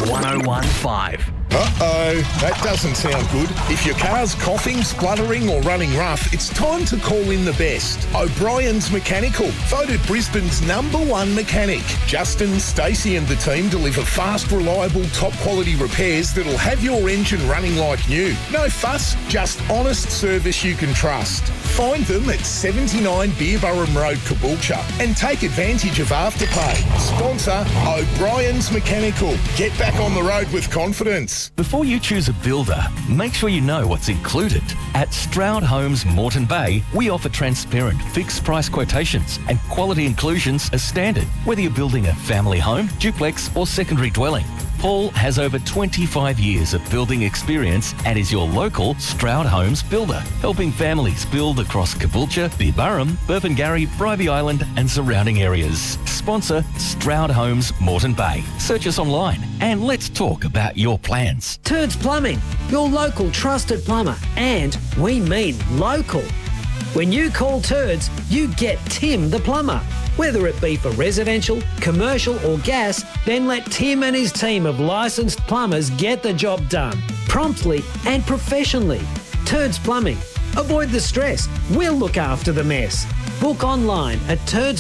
1015. That doesn't sound good. If your car's coughing, spluttering or running rough, it's time to call in the best. O'Brien's Mechanical, voted Brisbane's #1 mechanic. Justin, Stacey and the team deliver fast, reliable, top-quality repairs that'll have your engine running like new. No fuss, just honest service you can trust. Find them at 79 Beerburrum Road, Caboolture, and take advantage of Afterpay. Sponsor O'Brien's Mechanical. Get back on the road with confidence. Before you choose a builder, make sure you know what's included. At Stroud Homes Moreton Bay, we offer transparent fixed price quotations and quality inclusions as standard, whether you're building a family home, duplex or secondary dwelling. Paul has over 25 years of building experience and is your local Stroud Homes builder, helping families build across Caboolture, Beerburrum, Burpengary, Bribie Island and surrounding areas. Sponsor Stroud Homes Moreton Bay. Search us online and let's talk about your plans. Turds Plumbing, your local trusted plumber, and we mean local. When you call Turds, you get Tim the plumber. Whether it be for residential, commercial or gas, then let Tim and his team of licensed plumbers get the job done, promptly and professionally. Turds Plumbing. Avoid the stress. We'll look after the mess. Book online at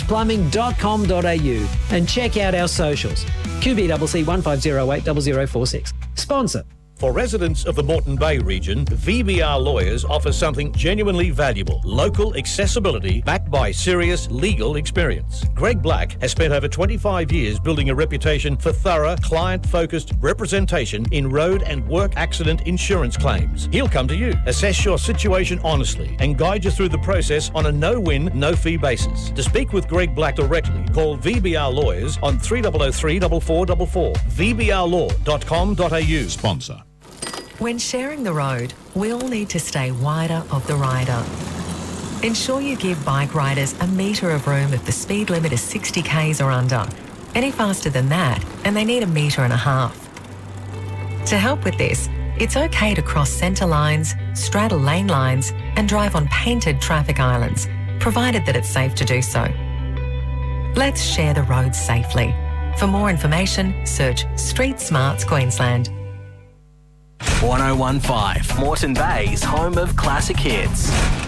turdsplumbing.com.au and check out our socials. QBCC 1508 0046. Sponsor. For residents of the Moreton Bay region, VBR Lawyers offer something genuinely valuable. Local accessibility backed by serious legal experience. Greg Black has spent over 25 years building a reputation for thorough, client-focused representation in road and work accident insurance claims. He'll come to you, assess your situation honestly, and guide you through the process on a no-win, no-fee basis. To speak with Greg Black directly, call VBR Lawyers on 3003 4444. VBRlaw.com.au. Sponsor. When sharing the road, we all need to stay wider of the rider. Ensure you give bike riders a metre of room if the speed limit is 60 k's or under. Any faster than that, and they need a metre and a half. To help with this, it's okay to cross centre lines, straddle lane lines, and drive on painted traffic islands, provided that it's safe to do so. Let's share the road safely. For more information, search Street Smarts Queensland. 1015, Moreton Bay's home of classic hits.